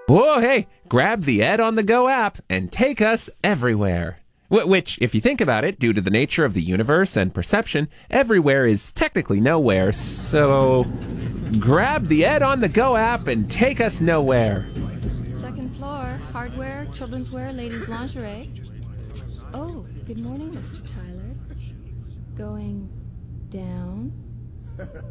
Whoa, hey, grab the Ed on the Go app and take us everywhere. Which, if you think about it, due to the nature of the universe and perception, everywhere is technically nowhere, so grab the Ed on the Go app and take us nowhere. Second floor, hardware, children's wear, ladies' lingerie. Oh, good morning, Mr. Tyler. Going down?